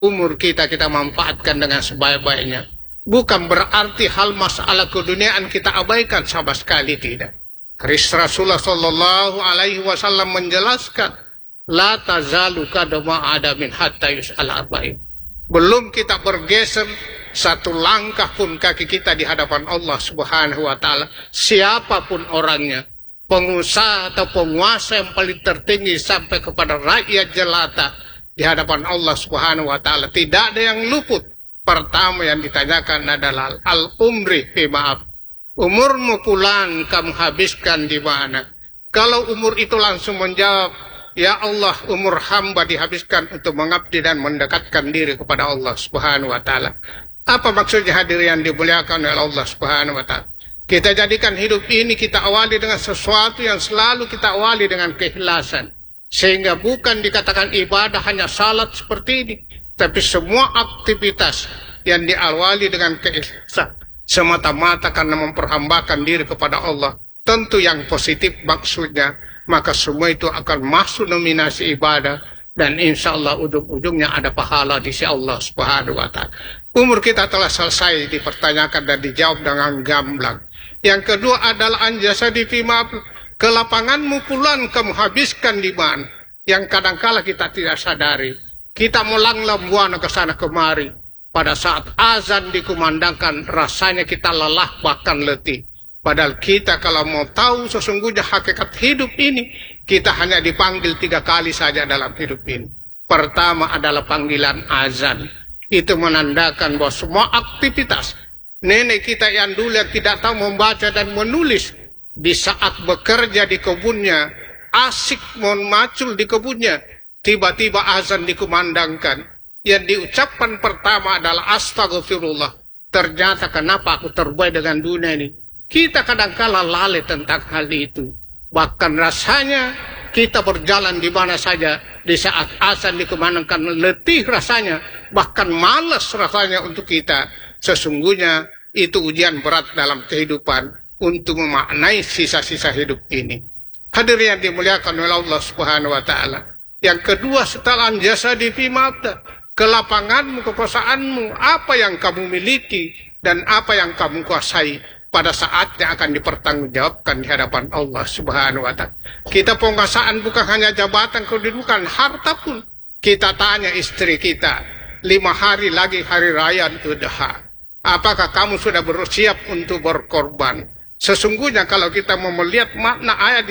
umur kita manfaatkan dengan sebaik-baiknya. Bukan berarti hal masalah keduniaan kita abaikan, sama sekali tidak. Rasulullah Shallallahu Alaihi Wasallam menjelaskan, la tazalu kadama adamin hatta yus'al arba'in. Belum kita bergeser satu langkah pun kaki kita di hadapan Allah Subhanahu Wa Taala, siapapun orangnya, pengusaha atau penguasa yang paling tertinggi sampai kepada rakyat jelata di hadapan Allah Subhanahu Wa Taala, tidak ada yang luput. Pertama yang ditanyakan adalah al-umri, maaf, umurmu pulang kamu habiskan di mana? Kalau umur itu langsung menjawab, ya Allah, umur hamba dihabiskan untuk mengabdi dan mendekatkan diri kepada Allah Subhanahu Wa Taala. Apa maksudnya hadirin yang dimuliakan oleh Allah Subhanahu Wa Taala? Kita jadikan hidup ini kita awali dengan sesuatu yang selalu kita awali dengan keikhlasan, sehingga bukan dikatakan ibadah hanya salat seperti ini, tapi semua aktivitas yang diawali dengan keikhlasan semata-mata karena memperhambakan diri kepada Allah, tentu yang positif maksudnya, maka semua itu akan masuk nominasi ibadah, dan insya Allah ujung-ujungnya ada pahala di sisi Allah Subhanahu Wa Taala. Umur kita telah selesai dipertanyakan dan dijawab dengan gamblang. Yang kedua adalah anjasadi fima, ke lapanganmu pulang kamu habiskan di mana? Yang kadangkala kita tidak sadari. Kita melanglang buana ke sana kemari. Pada saat azan dikumandangkan, rasanya kita lelah bahkan letih. Padahal kita kalau mau tahu sesungguhnya hakikat hidup ini, kita hanya dipanggil 3 kali saja dalam hidup ini. Pertama adalah panggilan azan. Itu menandakan bahwa semua aktivitas nenek kita yang dulu yang tidak tahu membaca dan menulis, di saat bekerja di kebunnya, asik macul di kebunnya, tiba-tiba azan dikumandangkan. Yang diucapkan pertama adalah astagfirullah. Ternyata kenapa aku terbuai dengan dunia ini? Kita kadang-kala lalai tentang hal itu. Bahkan rasanya kita berjalan di mana saja, di saat azan dikumandangkan letih rasanya, bahkan malas rasanya untuk kita. Sesungguhnya itu ujian berat dalam kehidupan untuk memaknai sisa-sisa hidup ini. Hadirin yang dimuliakan oleh Allah Subhanahu Wa Taala. Yang kedua setelah jasa di fimata, ke lapanganmu, kekuasaanmu, apa yang kamu miliki dan apa yang kamu kuasai, pada saatnya akan dipertanggungjawabkan di hadapan Allah Subhanahu Wa Taala. Kita penguasaan bukan hanya jabatan, kedudukan, harta pun. Kita tanya istri kita, 5 hari lagi hari raya Idul Adha, apakah kamu sudah bersiap untuk berkorban? Sesungguhnya kalau kita mau melihat makna ayat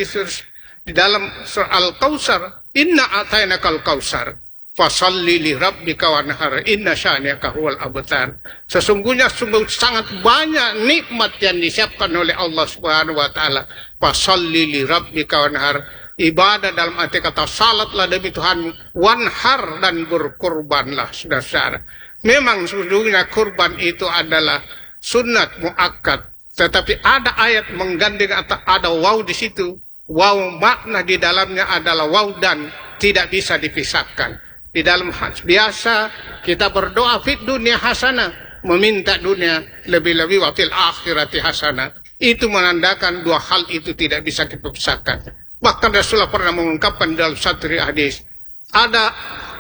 di dalam surah Al-Kautsar, inna atainakal kautsar fasalli li rabbika wanhar inna syani'aka huwal abtar. Sesungguhnya sungguh sangat banyak nikmat yang disiapkan oleh Allah Subhanahu Wa Taala. Fasalli li rabbika wanhar, ibadah dalam arti kata salatlah demi Tuhan, wanhar dan berkurbanlah, saudara-saudara. Memang sesungguhnya kurban itu adalah sunat muakkad, tetapi ada ayat menggandeng atau ada waw di situ. Waw makna di dalamnya adalah waw dan tidak bisa dipisahkan. Di dalam biasa kita berdoa fit dunia hasanah, meminta dunia, lebih-lebih wa fil akhirati hasanah. Itu menandakan 2 hal itu tidak bisa kita pisahkan. Bahkan Rasulullah pernah mengungkapkan dalam satu hadis, ada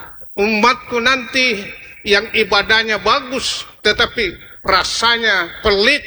umatku nanti yang ibadahnya bagus tetapi rasanya pelit,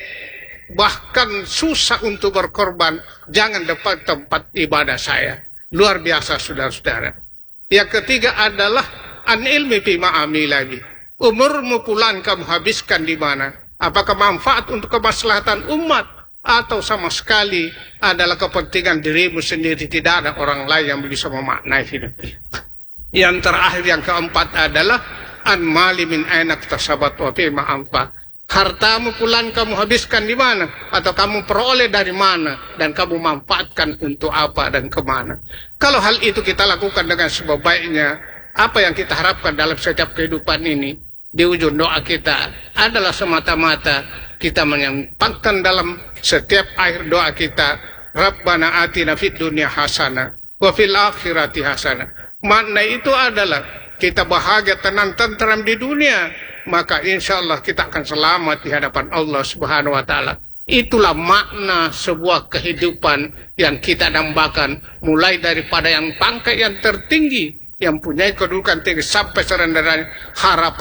bahkan susah untuk berkorban, jangan dapat tempat ibadah saya. Luar biasa saudara-saudara. Yang ketiga adalah an ilmi fima amilagi. Umurmu pulang kamu habiskan di mana? Apakah manfaat untuk kemaslahatan umat atau sama sekali adalah kepentingan dirimu sendiri, tidak ada orang lain yang bisa memaknai hidup. Yang terakhir yang keempat adalah an mali min aina tasabat wa fima anfa. Hartamu pulang kamu habiskan di mana? Atau kamu peroleh dari mana? Dan kamu manfaatkan untuk apa dan kemana? Kalau hal itu kita lakukan dengan sebaik-baiknya, apa yang kita harapkan dalam setiap kehidupan ini, di ujung doa kita adalah semata-mata kita menyampaikan dalam setiap akhir doa kita, Rabbana atina fid dunya hasanah wa fil akhirati hasanah. Makna itu adalah kita bahagia, tenang, tentram di dunia, maka insya Allah kita akan selamat di hadapan Allah Subhanahu Wa Taala. Itulah makna sebuah kehidupan yang kita dambakan, mulai daripada yang pangkat yang tertinggi, yang punya kedudukan tinggi sampai serendah harapan